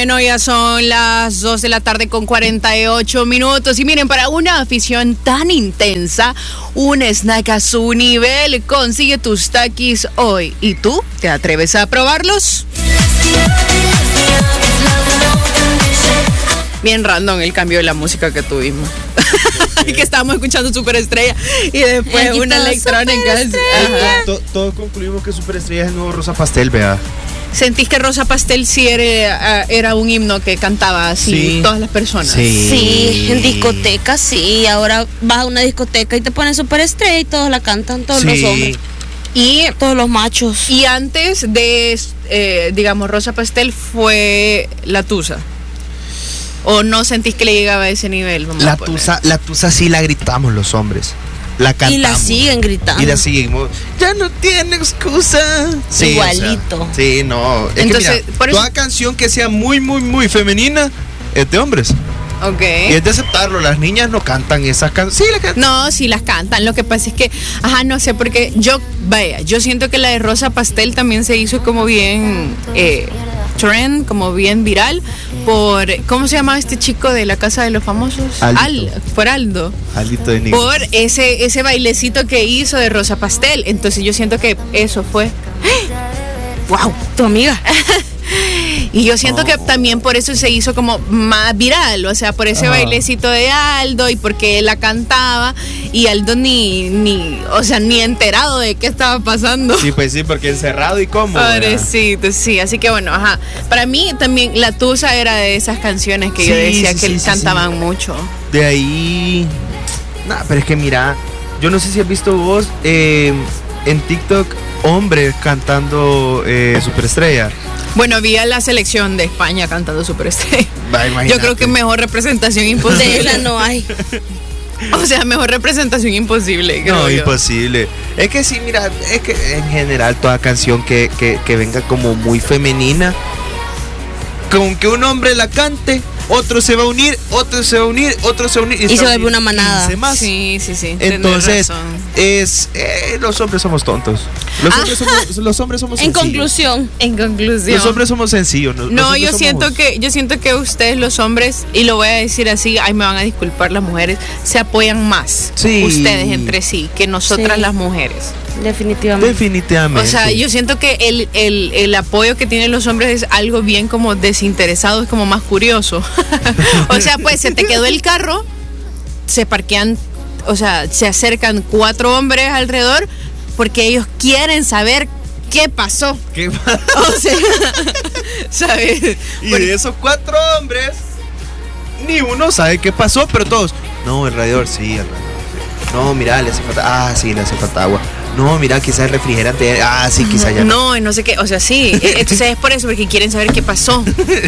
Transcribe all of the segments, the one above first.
Bueno, ya son las 2 de la tarde con 48 minutos. Y miren, para una afición tan intensa, un snack a su nivel. Consigue tus Takis hoy. ¿Y tú? ¿Te atreves a probarlos? Bien random el cambio de la música que tuvimos. Que estábamos escuchando Superestrella y después una electrónica. Todos concluimos que Superestrella es el nuevo Rosa Pastel, vea. ¿Sentís que Rosa Pastel sí era un himno que cantaba así todas las personas? Sí, en discotecas sí. Ahora vas a una discoteca y te ponen Superestrella y todos la cantan, todos los hombres. Y todos los machos. Y antes de, digamos, Rosa Pastel fue La Tusa. ¿O no sentís que le llegaba a ese nivel? La tusa sí la gritamos los hombres. La cantamos. Y la siguen gritando. Y la seguimos. Ya no tiene excusa. Sí, igualito. O sea, sí, no. Es entonces, que mira, toda canción que sea muy, muy, muy femenina es de hombres. Ok. Y es de aceptarlo. Las niñas no cantan esas canciones. Sí, las cantan. No, sí las cantan. Lo que pasa es que, no sé, porque yo siento que la de Rosa Pastel también se hizo como bien trend, como bien viral, por, ¿cómo se llamaba este chico de la Casa de los Famosos? Por Aldo. Aldito de Nigris. Por ese bailecito que hizo de Rosa Pastel. Entonces yo siento que eso fue. ¡Wow! Tu amiga. Y yo siento que también por eso se hizo como más viral, o sea, por ese bailecito de Aldo y porque él la cantaba y Aldo ni enterado de qué estaba pasando. Sí, pues sí, porque encerrado y cómodo. Pobrecito, sí, así que bueno, para mí también La Tusa era de esas canciones que yo decía que cantaban mucho. De ahí, pero es que mira, yo no sé si has visto vos en TikTok hombres cantando Superestrella. Bueno, vi a la selección de España cantando Superestrella. Yo creo que mejor representación imposible. De esa no hay. O sea, mejor representación imposible. No, imposible. Es que sí, mira, es que en general toda canción que venga como muy femenina, con que un hombre la cante, otro se va a unir, otro se va a unir, otro se va a unir. Y se vuelve una manada. Más. Sí. Entonces, los hombres somos tontos. Los hombres somos en sencillos. En conclusión. Los hombres somos sencillos. Yo siento que ustedes los hombres, y lo voy a decir así, me van a disculpar las mujeres, se apoyan más ustedes entre sí que nosotras las mujeres. Definitivamente. O sea, yo siento que el apoyo que tienen los hombres es algo bien como desinteresado, es como más curioso. O sea, pues se te quedó el carro, se parquean, o sea, se acercan 4 hombres alrededor porque ellos quieren saber qué pasó. O sea, ¿sabes? Y de esos 4 hombres, ni uno sabe qué pasó, pero todos, no, el radiador. No, mira, le hace falta, sí, le hace falta agua. No, mira, quizás el refrigerante, sí, quizás ya no. No sé qué, o sea, sí. Entonces es por eso, porque quieren saber qué pasó.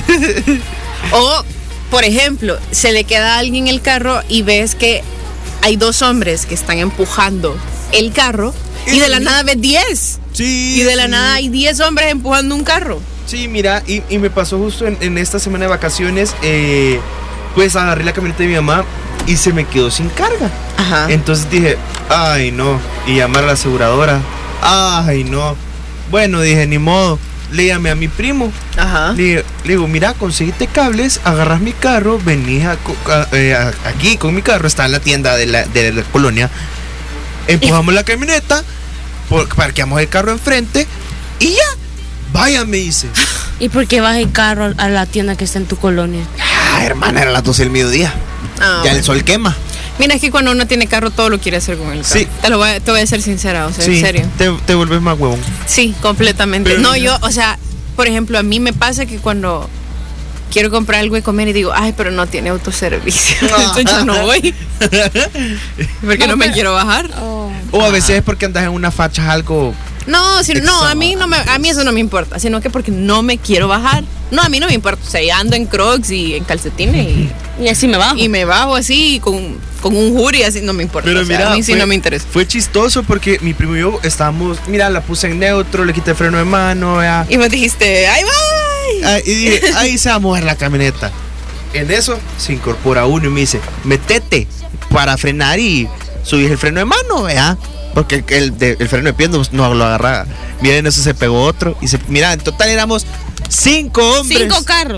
O, por ejemplo, se le queda a alguien el carro y ves que hay 2 hombres que están empujando el carro y de la nada ves 10. Sí. Y de la nada hay 10 hombres empujando un carro. Sí, mira, y me pasó justo en esta semana de vacaciones, pues agarré la camioneta de mi mamá y se me quedó sin carga. Entonces dije, ay no, y llamar a la aseguradora, ay no. Bueno, dije, ni modo, le llamé a mi primo. Le digo, mira, conseguiste cables, agarras mi carro, venís aquí con mi carro, está en la tienda de la colonia, empujamos la camioneta, parqueamos el carro enfrente y ya, vaya, me dice. ¿Y por qué vas en carro a la tienda que está en tu colonia? Hermana, era las 12 del mediodía. Ya el sol quema. Mira, es que cuando uno tiene carro todo lo quiere hacer con el carro. Sí. Te voy a ser sincera, o sea, en serio. Te vuelves más huevón. Sí, completamente. Pero no, yo, o sea, por ejemplo, a mí me pasa que cuando quiero comprar algo de comer y digo, ay, pero no tiene autoservicio. Entonces yo no voy. Porque no me quiero bajar. O a veces es porque andas en una facha algo. No, a mí eso no me importa, sino que porque no me quiero bajar. No, a mí no me importa, o sea, ya ando en Crocs y en calcetines y así me bajo. Y me bajo así con un jury, así no me importa. Pero mira, a mí sí no me interesa. Fue chistoso porque mi primo y yo estábamos, mira, la puse en neutro, le quité el freno de mano, ¿ya? Y me dijiste, ¡ay, bye! Y dije, ahí se va a mover la camioneta. En eso se incorpora uno y me dice, metete para frenar y subís el freno de mano, ¿ya? Porque el freno de pie no lo agarraba. Mira, en eso se pegó otro. Y mira, en total éramos 5 hombres. 5 carros.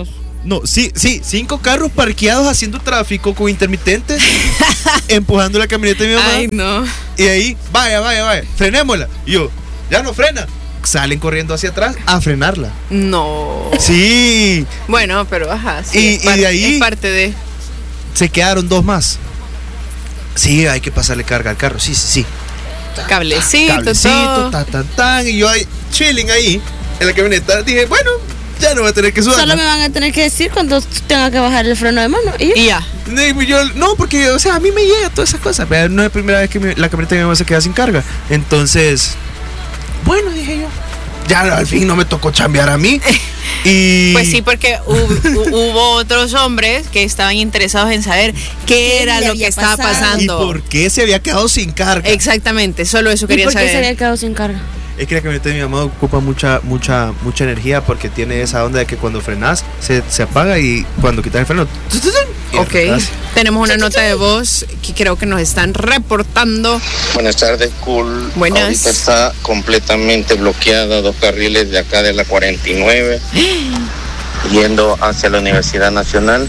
No, sí, 5 carros parqueados haciendo tráfico con intermitentes, empujando la camioneta de mi mamá. Ay, no. Y ahí, vaya, frenémosla. Y yo, ya no frena. Salen corriendo hacia atrás a frenarla. No. Sí. Bueno, pero ajá. Sí, y de ahí es parte de. Se quedaron 2 más. Sí, hay que pasarle carga al carro. Sí. Cablecito, todo. Tan. Y yo ahí, chilling ahí, en la camioneta. Dije, bueno, ya no voy a tener que sudar. Solo me van a tener que decir cuando tenga que bajar el freno de mano. Y ya. No, porque, o sea, a mí me llega todas esas cosas. Pero no es la primera vez que la camioneta de mi mamá se queda sin carga. Entonces, bueno, dije yo, ya al fin no me tocó chambear a mí. Y pues sí, porque hubo otros hombres que estaban interesados en saber qué era lo que estaba pasando. ¿Y por qué se había quedado sin carga? Exactamente, solo eso quería saber. ¿Y por qué se había quedado sin carga? Es que la camioneta de mi mamá ocupa mucha energía porque tiene esa onda de que cuando frenas se apaga y cuando quitas el freno. Ok, tenemos una nota de voz que creo que nos están reportando. Buenas tardes, cool. Buenas. Ahorita está completamente bloqueada 2 carriles de acá de la 49 yendo hacia la Universidad Nacional.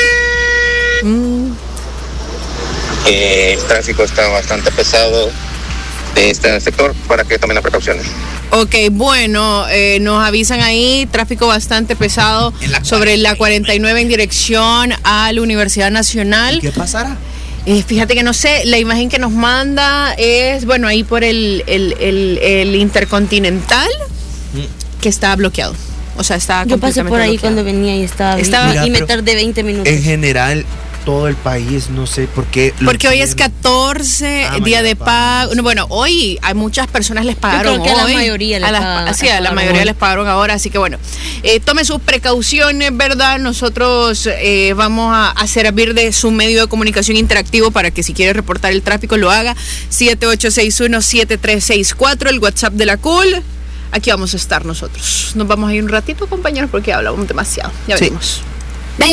El tráfico está bastante pesado de este sector para que tomen las precauciones. Ok, bueno, nos avisan ahí, tráfico bastante pesado sobre la 49 en dirección a la Universidad Nacional. ¿Y qué pasará? Fíjate que no sé, la imagen que nos manda es, bueno, ahí por el Intercontinental, que está bloqueado. O sea, está Yo pasé por ahí bloqueado. Cuando venía y estaba y me tardé 20 minutos. En general, todo el país, no sé por qué. Porque hoy es 14, día de pago. No, bueno, hoy hay muchas personas les pagaron. Yo creo que hoy. a la mayoría a la mayoría les pagaron ahora, así que bueno, tome sus precauciones, ¿verdad? Nosotros vamos a servir de su medio de comunicación interactivo para que si quiere reportar el tráfico lo haga. 7861-7364, el WhatsApp de la Cool. Aquí vamos a estar nosotros. Nos vamos a ir un ratito, compañeros, porque hablamos demasiado. Ya venimos.